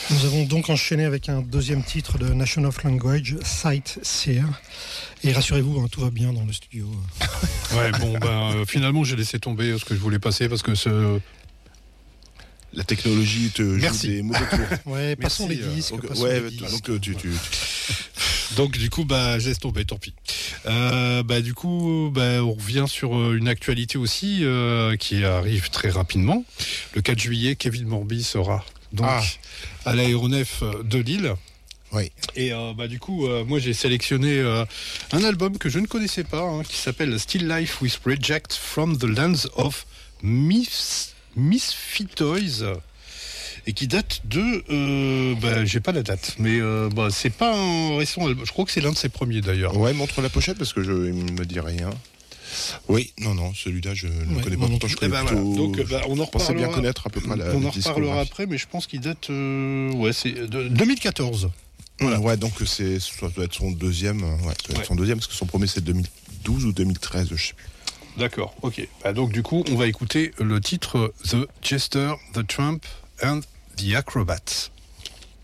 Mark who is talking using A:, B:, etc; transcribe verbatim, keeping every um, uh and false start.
A: Nous avons donc enchaîné avec un deuxième titre de Nation of Language, Sightseer. Et rassurez-vous, hein, tout va bien dans le studio.
B: Ouais, bon, ben, euh, finalement, j'ai laissé tomber ce que je voulais passer parce que ce.
C: La technologie te joue
B: Merci.
C: des mauvais tours.
A: Ouais, passons
B: Merci,
A: les disques.
C: Donc,
A: passons
C: ouais,
A: les disques.
C: donc euh, tu, tu, tu-
B: Donc du coup, bah, je laisse tomber, tant pis. Euh, bah, du coup, bah, on revient sur euh, une actualité aussi euh, qui arrive très rapidement. Le quatre juillet, Kevin Morby sera donc
C: Ah.
B: à l'aéronef de Lille.
C: Oui.
B: Et euh, bah, du coup, euh, moi j'ai sélectionné euh, un album que je ne connaissais pas, hein, qui s'appelle Still Life with Reject from the Lands of Mis- Misfit Toys. Et qui date de, euh, bah, j'ai pas la date, mais euh, bah, c'est pas un récent album. Je crois que c'est l'un de ses premiers d'ailleurs.
C: Ouais, montre la pochette parce que je il me dit rien. Oui, non, non, celui-là je ne le
A: Ouais,
C: connais
A: moi
C: pas.
A: non
C: Pourtant, je
B: Eh
C: connais
B: ben, voilà.
C: plutôt.
B: Donc bah, on en
C: Je pensais bien
B: reparlera.
C: connaître à peu près la
B: On en reparlera
C: discographie.
B: après, mais je pense qu'il date, euh, ouais, c'est de deux mille quatorze. Voilà.
C: Ouais, donc c'est ça doit être son deuxième. Ouais, ça doit être
B: Ouais.
C: son deuxième parce que son premier c'est deux mille douze ou deux mille treize, je sais plus.
B: D'accord, ok. Bah, donc du coup, on va écouter le titre The Jester, The Tramp and The Acrobat.